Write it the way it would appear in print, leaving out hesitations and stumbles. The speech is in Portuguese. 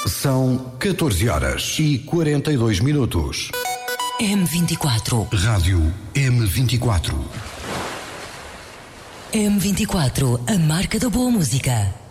São 14h42. M24. Rádio M24. M24, a marca da boa música.